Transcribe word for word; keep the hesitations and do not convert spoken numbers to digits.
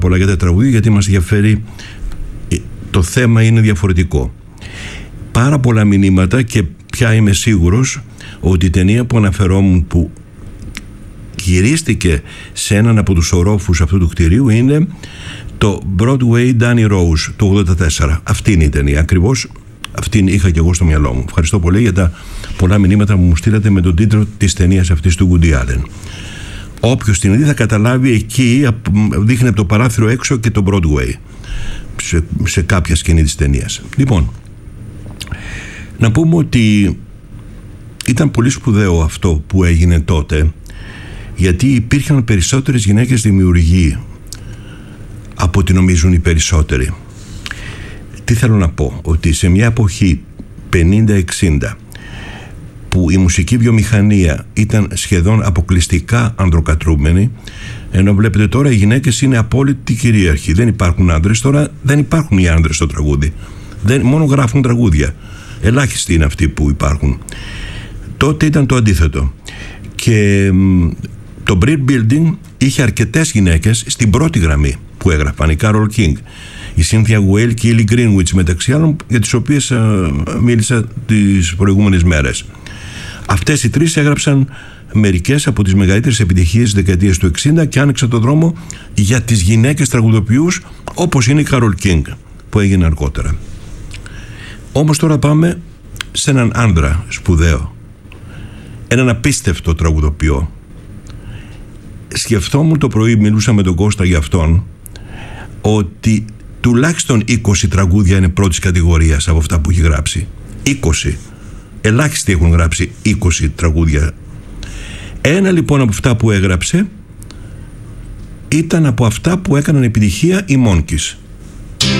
πολλά για τα τραγούδια, γιατί μας ενδιαφέρει, το θέμα είναι διαφορετικό. Πάρα πολλά μηνύματα, και πια είμαι σίγουρος ότι η ταινία που αναφερόμουν, που γυρίστηκε σε έναν από τους ορόφους αυτού του κτηρίου, είναι το Broadway Danny Rose του ογδόντα τέσσερα. Αυτή είναι η ταινία, ακριβώς αυτήν είχα και εγώ στο μυαλό μου. Ευχαριστώ πολύ για τα πολλά μηνύματα που μου στείλατε με τον τίτλο της ταινίας αυτής του Woody Allen. Όποιος την δει θα καταλάβει, εκεί δείχνει από το παράθυρο έξω και το Broadway σε, σε κάποια σκηνή της ταινίας. Λοιπόν, να πούμε ότι ήταν πολύ σπουδαίο αυτό που έγινε τότε, γιατί υπήρχαν περισσότερες γυναίκες δημιουργοί από ό,τι νομίζουν οι περισσότεροι. Τι θέλω να πω? Ότι σε μια εποχή πενήντα εξήντα που η μουσική βιομηχανία ήταν σχεδόν αποκλειστικά ανδροκατρούμενη, ενώ βλέπετε τώρα οι γυναίκες είναι απόλυτοι κυρίαρχοι. Δεν υπάρχουν άντρες τώρα, δεν υπάρχουν οι άντρες στο τραγούδι. Δεν, μόνο γράφουν τραγούδια. Ελάχιστοι είναι αυτοί που υπάρχουν. Τότε ήταν το αντίθετο. Και το Brill Building είχε αρκετές γυναίκες στην πρώτη γραμμή που έγραφαν. Η Carole King, η Cynthia Weil και η Ellie Greenwich, μεταξύ άλλων, για τις οποίες α, μίλησα τις προηγούμενες μέρες. Αυτές οι τρεις έγραψαν μερικές από τις μεγαλύτερες επιτυχίες της δεκαετίας του εξήντα και άνοιξαν τον δρόμο για τις γυναίκες τραγουδοποιούς, όπως είναι η Carole King που έγινε αργότερα. Όμως τώρα πάμε σε έναν άντρα σπουδαίο, έναν απίστευτο τραγουδοποιό. Σκεφτόμουν το πρωί, μιλούσα με τον Κώστα για αυτόν, ότι τουλάχιστον είκοσι τραγούδια είναι πρώτης κατηγορίας από αυτά που έχει γράψει. είκοσι. Ελάχιστοι έχουν γράψει είκοσι τραγούδια. Ένα λοιπόν από αυτά που έγραψε ήταν από αυτά που έκαναν επιτυχία οι Monkees.